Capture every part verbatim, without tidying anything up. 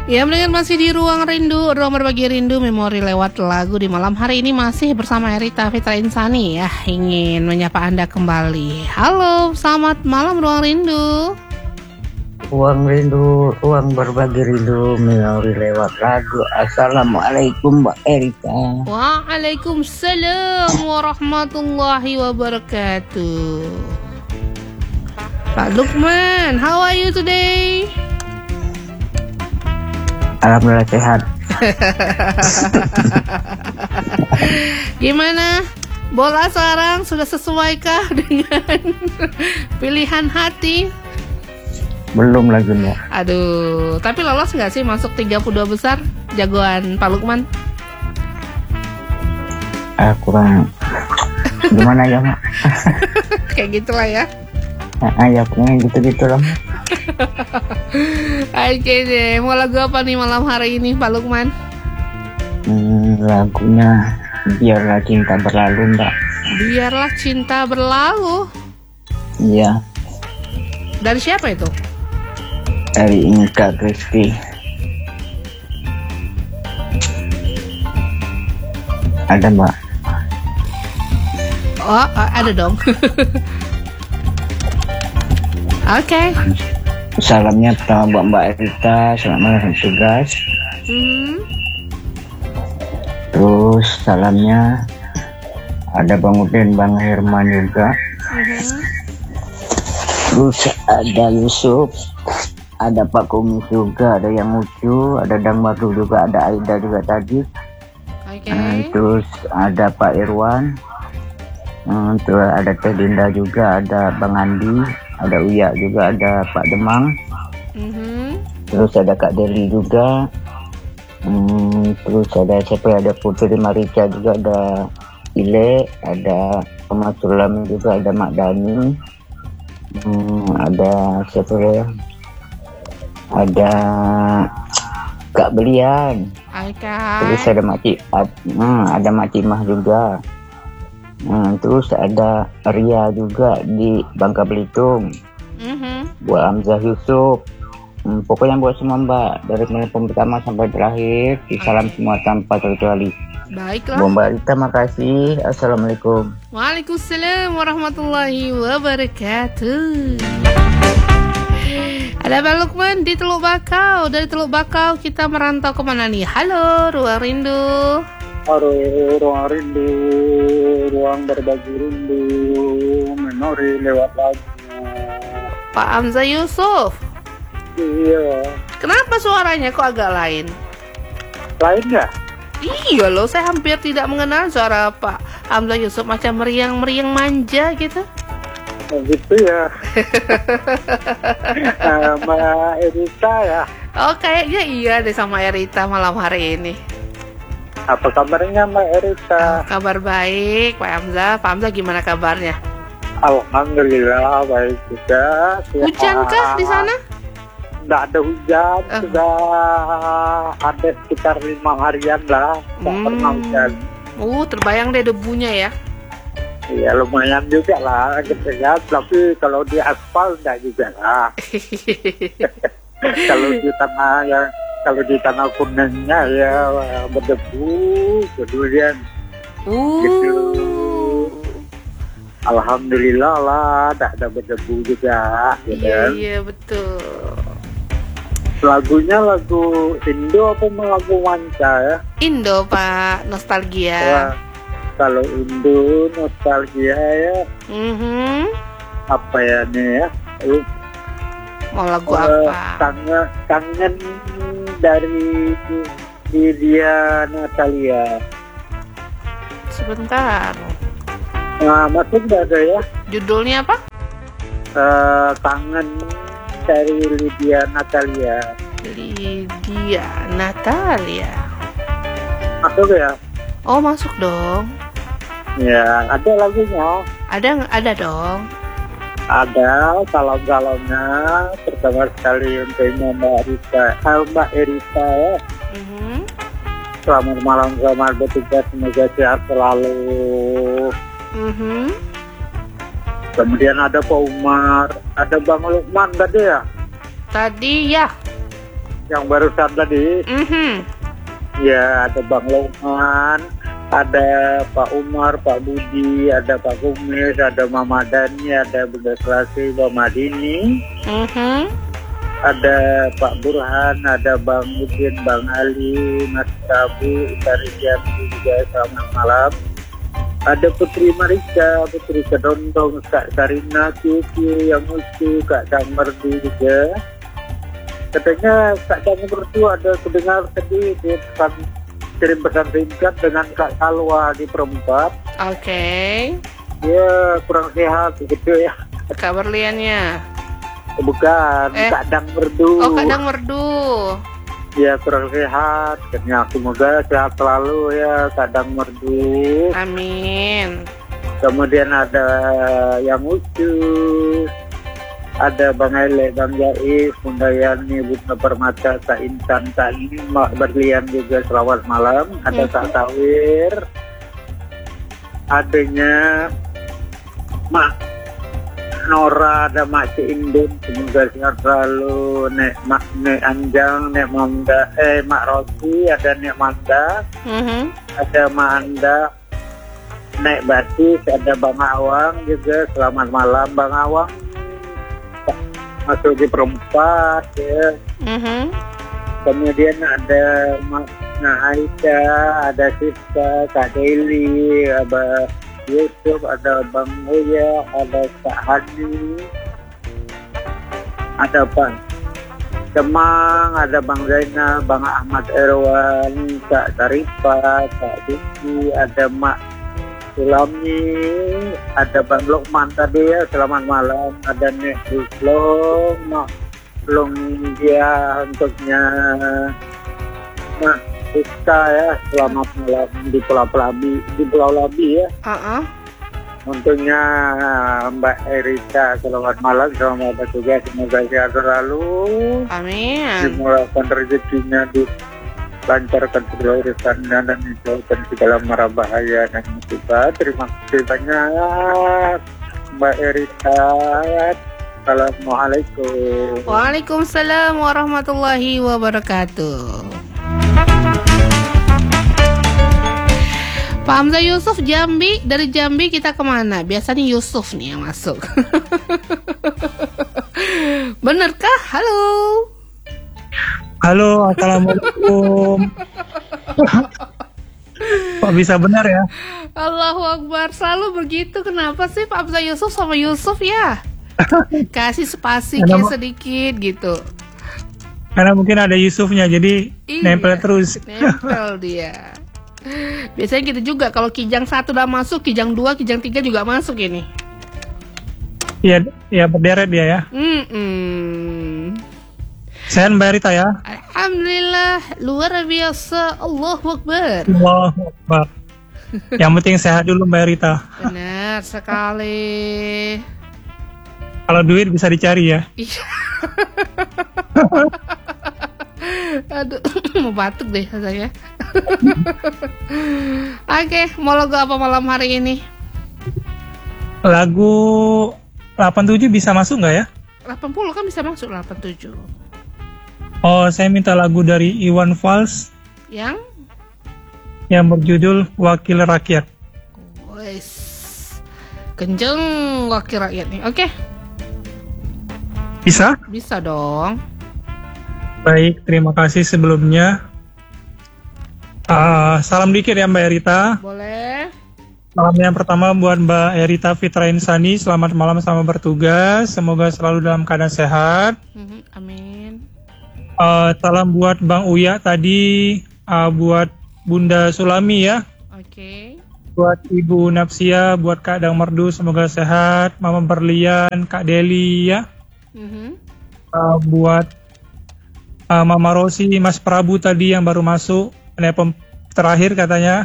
Ya, mendengar masih di Ruang Rindu, Ruang Berbagi Rindu, memori lewat lagu di malam hari ini masih bersama Erita Fitra Insani ya, ingin menyapa Anda kembali. Halo, selamat malam Ruang Rindu. Ruang Rindu, Ruang Berbagi Rindu, memori lewat lagu. Assalamualaikum Mbak Erita. Waalaikumsalam warahmatullahi wabarakatuh. Pak Lukman, how are you today? Alhamdulillah sehat. Gimana? Bola sekarang sudah sesuaikah dengan pilihan hati? Belum lagi Mbak. Aduh, tapi lolos nggak sih masuk tiga puluh dua besar jagoan Pak Lukman? Ah, kurang. Gimana ya Mbak? Kayak gitulah ya. Ah, ya pokoknya gitu-gitu lah. Oke deh, mau lagu apa nih malam hari ini Pak Lukman? Hmm, lagunya Biarlah Cinta Berlalu Mbak. Biarlah Cinta Berlalu. Iya. Dari siapa itu? Dari Inka Kristi. Ada Mbak. Oh, ada dong. Oke. Okay. Salamnya pertama buat Mbak Erita, selamat malam tugas. Hmm. Terus salamnya ada Bang Udin, Bang Herman juga. Hmm. Terus ada Yusuf, ada Pak Kumis juga, ada yang lucu, ada Dang Madu juga, ada Aida juga tadi. Oke. Okay. Hmm, terus ada Pak Irwan, hmm, terus ada Teh Dinda juga, ada Bang Andi, ada Uya juga, ada Pak Demang. Mm-hmm. Terus ada Kak Deli juga. Hmm, terus ada siapa? Ada Putri Marica juga, ada Ile, ada Mas Sulam juga, ada Mak Dani. Hmm, ada siapa ya? Ada Kak Belian. Okay. Terus ada Mak Cik, hmm, ada Mak Cimah juga. Hmm, terus ada Ria juga di Bangka Belitung. Mm-hmm. Buat Hamzah Yusuf. Hmm, pokoknya buat semua Mbak, dari menit pertama sampai terakhir. Salam okay. Semua tanpa terkecuali. Baiklah. Mbak Rita, makasih. Assalamualaikum. Waalaikumsalam warahmatullahi wabarakatuh. Ada Pak Lukman di Teluk Bakau. Dari Teluk Bakau kita merantau kemana nih? Halo, Ruang Rindu. Halo, Ruang Rindu, Ruang Berbagi Rindu, memori lewat lagu. Pak Hamzah Yusuf. Iya. Kenapa suaranya kok agak lain? Lain ya? Iya loh, saya hampir tidak mengenal suara Pak Hamzah Yusuf, macam meriang-meriang manja gitu. Oh, gitu ya. Sama Erita ya. Oh, kayaknya iya deh sama Erita malam hari ini. Apa kabarnya Mbak Erita? Oh, kabar baik, Pak Hamzah. Pak Hamzah gimana kabarnya? Alhamdulillah baik juga. Hujankah di sana? Nggak ada hujan, uh. sudah ada sekitar lima harian lah. Nggak hmm. pernah hujan. Uh, terbayang deh debunya ya. Iya lumayan juga lah, gitu ya. Tapi kalau di aspal nggak juga lah. Kalau di tanah yang Kalau di tanah kuningnya ya berdebu, kemudian uh. gitu. Alhamdulillah lah, tak ada berdebu juga. Iya, kan? Iya betul. Lagunya lagu Indo apa lagu manca ya? Indo Pak, nostalgia. Wah, kalau Indo nostalgia ya. Mm-hmm. Apa ya nih ya? Uh, Mau lagu uh, apa? Kangen, kangen dari Lydia Natalia. Sebentar. Nah, masuk nggak ada ya? Judulnya apa? Uh, kangen dari Lydia Natalia. Lydia Natalia. Masuk ya? Oh masuk dong. Ya, ada lagunya. Ada ada dong. Ada salam-salamnya pertama sekali untuk Mbak Erita, uh, Mbak Erita ya. Mm-hmm. Selamat malam, selamat bertugas, semoga sehat selalu. Mm-hmm. Kemudian ada Pak Umar, ada Bang Lukman tadi ya? Tadi ya. yang barusan tadi. Mm-hmm. Ya, ada Bang Loman, ada Pak Umar, Pak Budi, ada Pak Kumis, ada Mama Dani, ada Bunda Selasi, Mbak Madini, Mm-hmm. ada Pak Burhan, ada Bang Udin, Bang Ali, Mas Prabu, Itarian juga selamat malam. Ada Putri Marika, Putri Kedondong, Kak Sarina, Cucu, yang lucu, Kak Damerdi juga. Katanya Kak Damerdi ada kedengar tadi dia pesan, kirim pesan singkat dengan Kak Salwa di Perempat. Oke. Okay. Dia kurang sehat gitu ya. Kak Berliannya. Bukan, eh. Kak Dang Merdu. Oh, Kak Dang Merdu. Ya kurang sehat. Katanya semoga sehat selalu ya Kak Dang Merdu. Amin. Kemudian ada yang lucu. Ada Bang Ele, Bang Jais, Bunda Yani, Bunda Permata, Kak Intan, Kak Mak Berlian juga selamat malam. Ada mm-hmm. Kak Tawir. Adanya Mak Nora, ada Mak Indun, semoga sehat selalu. Nek Mak Nek Anjang, Nek Manda, eh Mak Rosi, ada Nek Manda, mm-hmm. ada Mak Anda, Nek Batis, ada Bang Awang juga selamat malam. Bang Awang masuk di Perempat ya. Mm-hmm. Kemudian ada Makna Aisyah, ada Siska, Kak Deli, ada Yusuf, ada Bang Uya, ada Kak Hani, ada Bang Demang, ada Bang Zainal, Bang Ahmad Erwan, Kak Tarifa, Kak Diki, ada Mak Sulami, ada Bang Lokman tadi ya, selamat malam. Ada Nek Duslong, Mak Long dia untuknya Mak Rizka ya, selamat malam di Pulau Labi, di Pulau Labi ya. Uh-uh. Untuknya Mbak Erika, selamat malam, selamat bertugas, semoga sehat selalu. Amin. Dimurahkan rezekinya, di lancarkan segala urusannya dan dijauhkan segala mara bahaya dan musibah. Terima kasih banyak Mbak Erika. Assalamualaikum. Waalaikumsalam warahmatullahi wabarakatuh. Pak Hamzah Yusuf Jambi, dari Jambi kita kemana? Biasanya Yusuf nih yang masuk. Benerkah? Halo. Halo, assalamualaikum. Kok bisa benar ya? Allahu Akbar, selalu begitu. Kenapa sih Pak Hamzah Yusuf sama Yusuf ya? Kasih spasi kayak sedikit gitu. Karena mungkin ada Yusufnya, jadi iya, nempel terus. Nempel dia. Biasanya gitu juga. Kalau kijang satu udah masuk, kijang dua, kijang tiga juga masuk ini. Iya, ya berderet dia ya. Mm-mm. Sehat Mbak Rita ya? Alhamdulillah, luar biasa. Allahu Akbar. Allahu Akbar. Yang penting sehat dulu Mbak Rita. Benar sekali. Kalau duit bisa dicari ya. Iya. Aduh, mau batuk deh saya. Oke, mau lagu apa malam hari ini? Lagu delapan puluh tujuh bisa masuk nggak ya? delapan puluh kan bisa masuk delapan puluh tujuh. Oh, saya minta lagu dari Iwan Fals yang yang berjudul Wakil Rakyat. Wes, kenceng wakil rakyat nih. Oke. Bisa? Bisa dong. Baik, terima kasih sebelumnya. Uh, salam dikit ya Mbak Erita. Boleh. Salam yang pertama buat Mbak Erita Fitra Insani. Selamat malam sama bertugas. Semoga selalu dalam keadaan sehat. Mm-hmm, amin. Uh, salam buat Bang Uya tadi, uh, buat Bunda Sulami ya. Oke. Okay. Buat Ibu Napsia, buat Kak Dang Merdu, semoga sehat. Mama Berlian, Kak Deli ya. Mm-hmm. Uh, buat uh, Mama Rosi, Mas Prabu tadi yang baru masuk, penelpon terakhir katanya.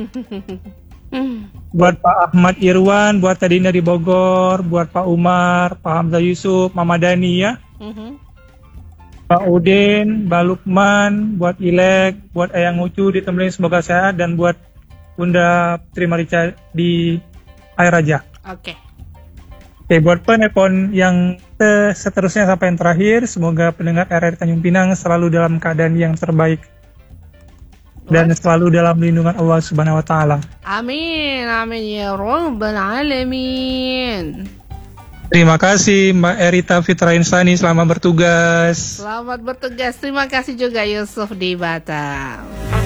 Buat Pak Ahmad Irwan, buat Tadina di Bogor, buat Pak Umar, Pak Hamzah Yusuf, Mama Dani ya. Mm-hmm. Pak Udin, Mbak Lukman, buat Ilek, buat Eyang Ucu di Tembeling semoga sehat, dan buat Bunda Putri Marica di Air Raja. Oke. Okay. Oke, buat penelpon yang seterusnya sampai yang terakhir. Semoga pendengar R R Tanjung Pinang selalu dalam keadaan yang terbaik dan selalu dalam lindungan Allah Subhanahu wa taala. Amin, amin ya rabbal alamin. Terima kasih Mbak Erita Fitra Insani, selamat bertugas. Selamat bertugas. Terima kasih juga Yusuf di Batam.